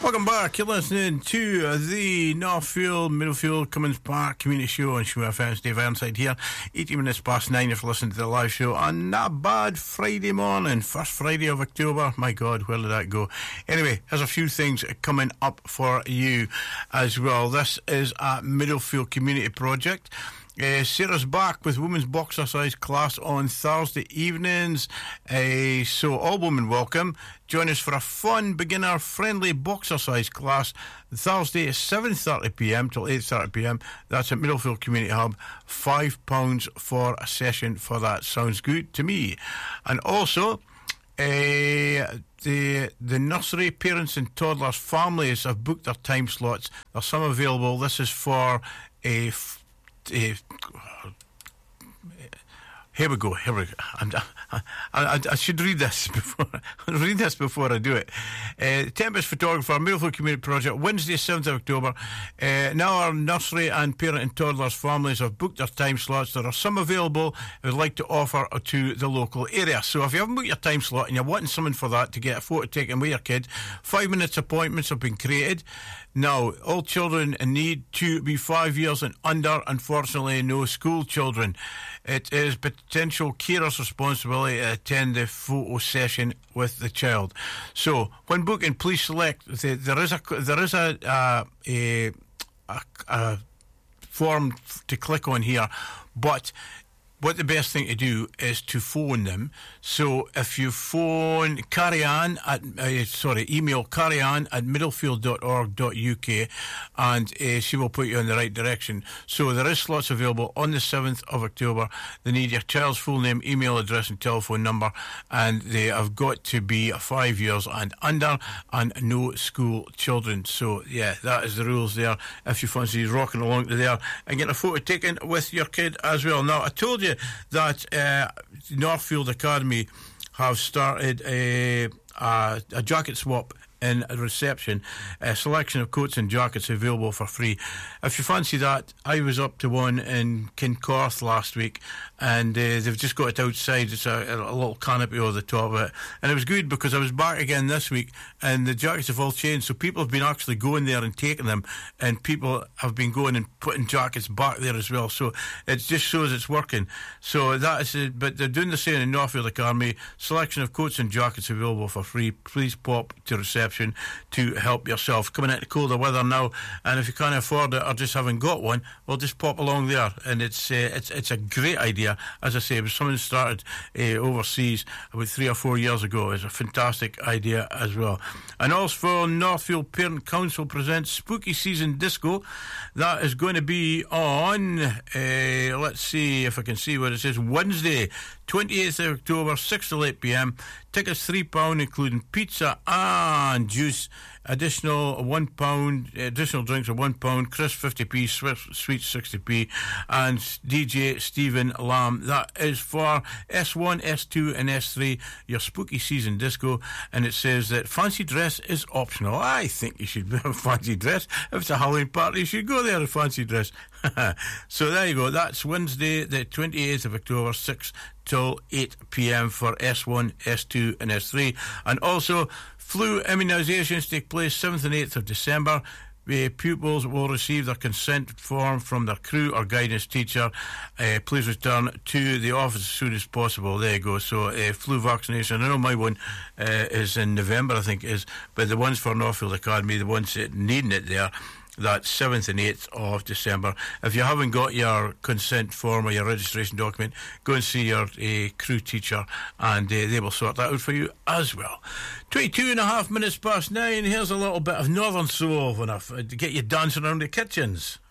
Welcome back. You're listening to the Northfield, Middlefield, Cummins Park Community Show on Show FM. Dave Ironside here. 18 minutes past 9 if you're listening to the live show on that bad Friday morning. First Friday of October. My God, where did that go? Anyway, there's a few things coming up for you as well. This is a Middlefield Community Project. Sarah's back with women's boxercise class on Thursday evenings. So all women welcome. Join us for a fun, beginner-friendly boxercise class Thursday at 7:30pm till 8:30pm. That's at Middlefield Community Hub. £5 for a session for that. Sounds good to me. And also, the nursery parents and toddlers families have booked their time slots. There's some available. This is for a... Here we go. I should read this before I do it. Tempest Photographer, Middlefield Community Project, Wednesday, 7th of October. Now our nursery and parent and toddlers families have booked their time slots. There are some available I would like to offer to the local area. So if you haven't booked your time slot and you're wanting someone for that to get a photo taken with your kid, 5 minutes appointments have been created. Now, all children need to be 5 years and under. Unfortunately, no school children. It is potential carer's responsibility to attend the photo session with the child. So, when booking, please select. There is a form to click on here, but what the best thing to do is to phone them. So if you phone email carrieann@middlefield.org.uk and she will put you in the right direction. So there is slots available on the 7th of October. They need your child's full name, email address and telephone number, and they have got to be 5 years and under and no school children. So yeah, that is the rules there. If you fancy rocking along to there and getting a photo taken with your kid as well. Now, I told you that Northfield Academy have started a jacket swap in a reception. A selection of coats and jackets available for free. If you fancy that, I was up to one in Kincorth last week, and they've just got it outside. It's a little canopy over the top of it, and it was good because I was back again this week and the jackets have all changed, so people have been actually going there and taking them, and people have been going and putting jackets back there as well, so it just shows it's working. So that is it. But they're doing the same in Northfield Academy. Selection of coats and jackets available for free. Please pop to reception to help yourself. Coming into colder weather now, and if you can't afford it or just haven't got one, well, just pop along there. And it's a great idea. As I say, it was something that started overseas about 3 or 4 years ago. It's a fantastic idea as well. And also, Northfield Parent Council presents Spooky Season Disco. That is going to be on let's see if I can see what it says, Wednesday 28th of October, 6 till 8pm. Tickets £3, including pizza and juice. Additional £1. Additional drinks are £1. Crisp 50p, sweet 60p, and DJ Stephen Lamb. That is for S1, S2, and S3. Your spooky season disco, and it says that fancy dress is optional. I think you should wear a fancy dress. If it's a Halloween party, you should go there in fancy dress. So there you go. That's Wednesday, the 28th of October, 6 till 8pm for S1, S2, and S3. And also, flu immunisations take place 7th and 8th of December. Pupils will receive their consent form from their crew or guidance teacher. Please return to the office as soon as possible. There you go. So flu vaccination, I know my one is in November, I think it is, but the ones for Northfield Academy, the ones that needing it there, that's 7th and 8th of December. If you haven't got your consent form or your registration document, go and see your crew teacher, and they will sort that out for you as well. 22.5 minutes past 9. Here's a little bit of Northern Soul to get you dancing around the kitchens.